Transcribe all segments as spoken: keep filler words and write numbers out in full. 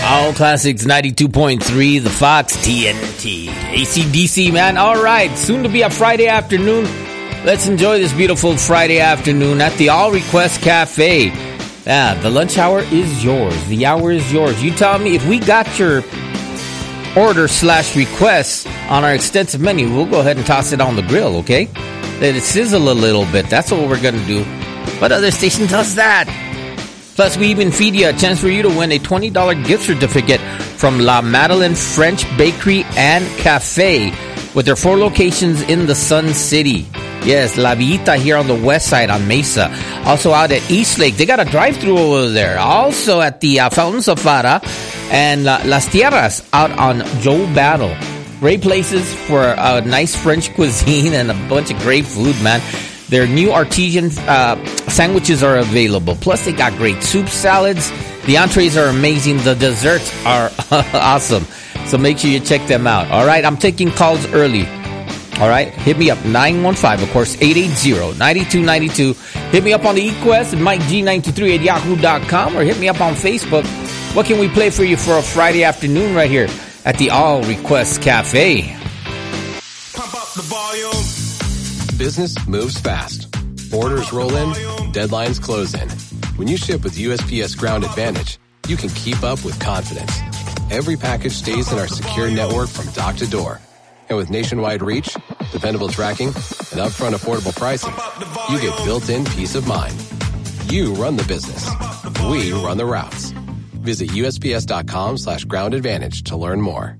All Classics ninety-two point three, the Fox, T N T. A C D C, man. All right, soon to be a Friday afternoon. Let's enjoy this beautiful Friday afternoon at the All Request Cafe. Yeah, the lunch hour is yours. The hour is yours. You tell me if we got your order slash request on our extensive menu, we'll go ahead and toss it on the grill, okay? Let it sizzle a little bit. That's what we're going to do. What other station does that? Plus, we even feed you a chance for you to win a twenty dollars gift certificate from La Madeleine French Bakery and Cafe with their four locations in the Sun City. Yes, La Villita here on the west side on Mesa. Also out at East Lake. They got a drive-thru over there. Also at the uh, Fountain Safara and uh, Las Tierras out on Joe Battle. Great places for a uh, nice French cuisine and a bunch of great food, man. Their new artesian uh, sandwiches are available. Plus, they got great soup salads. The entrees are amazing. The desserts are awesome. So make sure you check them out. All right, I'm taking calls early. All right, hit me up, nine one five, of course, eight eight zero, nine two nine two. Hit me up on the eQuest, Mike G nine two three at yahoo dot com, or hit me up on Facebook. What can we play for you for a Friday afternoon right here at the All Request Cafe? Pump up the volume. Business moves fast. Orders roll in, deadlines close in. When you ship with U S P S Ground Advantage, you can keep up with confidence. Every package stays in our secure network from dock to door. And with nationwide reach, dependable tracking, and upfront affordable pricing, you get built-in peace of mind. You run the business. We run the routes. Visit USPS.com slash ground advantage to learn more.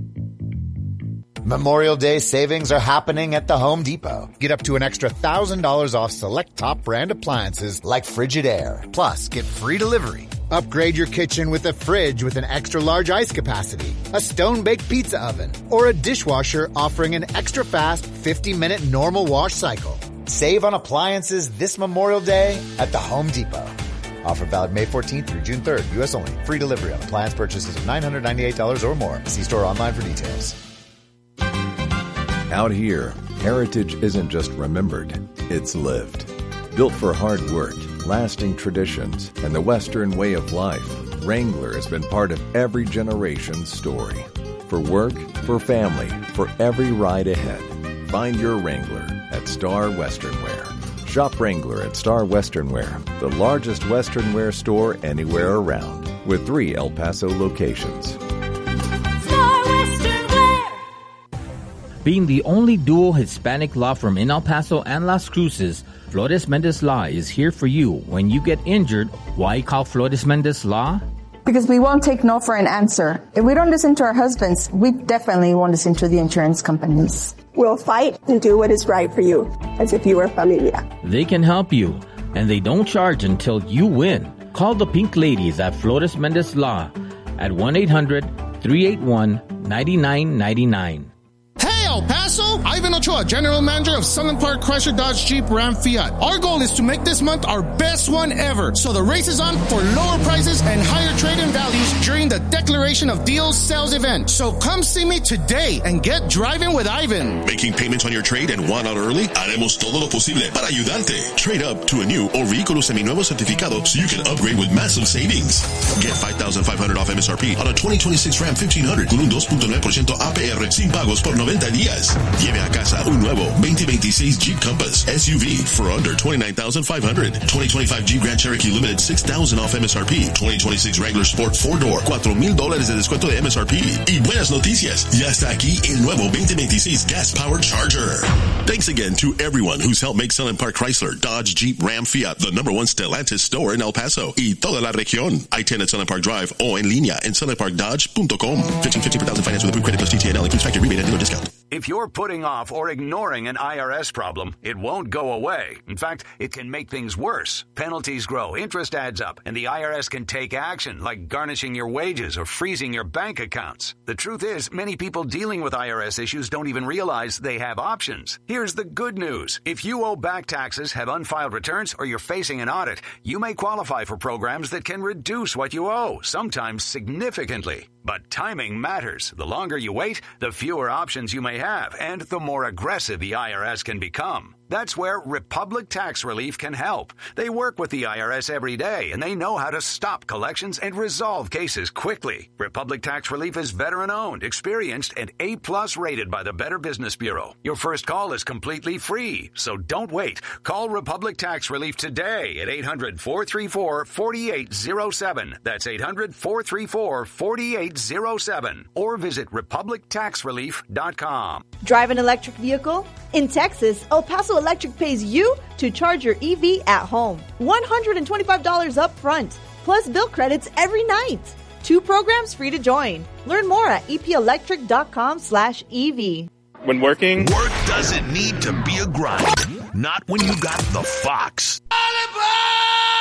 Memorial Day savings are happening at the Home Depot. Get up to an extra one thousand dollars off select top brand appliances like Frigidaire. Plus, get free delivery. Upgrade your kitchen with a fridge with an extra large ice capacity, a stone-baked pizza oven, or a dishwasher offering an extra fast fifty minute normal wash cycle. Save on appliances this Memorial Day at the Home Depot. Offer valid May fourteenth through June third. U S only. Free delivery on appliance purchases of nine hundred ninety-eight dollars or more. See store online for details. Out here, heritage isn't just remembered, it's lived. Built for hard work, lasting traditions, and the Western way of life, Wrangler has been part of every generation's story. For work, for family, for every ride ahead. Find your Wrangler at Star Western Wear. Shop Wrangler at Star Western Wear, the largest Western wear store anywhere around, with three El Paso locations. Being the only dual Hispanic law firm in El Paso and Las Cruces, Flores Mendez Law is here for you. When you get injured, why call Flores Mendez Law? Because we won't take no for an answer. If we don't listen to our husbands, we definitely won't listen to the insurance companies. We'll fight and do what is right for you, as if you were familia. They can help you, and they don't charge until you win. Call the Pink Ladies at Flores Mendez Law at one eight hundred, three eight one, nine nine nine nine. El Paso, Ivan Ochoa, General Manager of Sunland Park Chrysler Dodge Jeep Ram Fiat. Our goal is to make this month our best one ever. So the race is on for lower prices and higher trade-in values during the Declaration of Deals sales event. So come see me today and get driving with Ivan. Making payments on your trade and want out early? Haremos todo lo posible para ayudarte. Trade up to a new or vehículo seminuevo certificado so you can upgrade with massive savings. Get five thousand five hundred dollars off M S R P on a twenty twenty-six Ram fifteen hundred con un two point nine percent A P R sin pagos por noventa días. Lleve a casa un nuevo twenty twenty-six Jeep Compass S U V for under twenty-nine thousand five hundred dollars. twenty twenty-five Jeep Grand Cherokee Limited six thousand dollars off M S R P. twenty twenty-six Wrangler Sport four door four mil dólares de descuento de M S R P. Y buenas noticias, ya está aquí el nuevo twenty twenty-six Gas Powered Charger. Thanks again to everyone who's helped make Sunland Park Chrysler, Dodge, Jeep, Ram, Fiat the number one Stellantis store in El Paso y toda la región. I ten at Sunland Park Drive o en línea en sunland park dodge dot com. fifteen fifty per thousand finance with approved credit plus T T N L includes factory rebate and dealer discount. If you're putting off or ignoring an I R S problem, it won't go away. In fact, it can make things worse. Penalties grow, interest adds up, and the I R S can take action, like garnishing your wages or freezing your bank accounts. The truth is, many people dealing with I R S issues don't even realize they have options. Here's the good news. If you owe back taxes, have unfiled returns, or you're facing an audit, you may qualify for programs that can reduce what you owe, sometimes significantly. But timing matters. The longer you wait, the fewer options you may have, and the more aggressive the I R S can become. That's where Republic Tax Relief can help. They work with the I R S every day, and they know how to stop collections and resolve cases quickly. Republic Tax Relief is veteran-owned, experienced, and A-plus rated by the Better Business Bureau. Your first call is completely free, so don't wait. Call Republic Tax Relief today at eight hundred, four three four, four eight zero seven. That's eight hundred, four three four, four eight zero seven. Or visit republic tax relief dot com. Drive an electric vehicle? In Texas, El Paso Electric pays you to charge your E V at home. one hundred twenty-five dollars up front, plus bill credits every night. Two programs free to join. Learn more at epelectric.com slash EV. When working, work doesn't need to be a grind. Not when you got the Fox.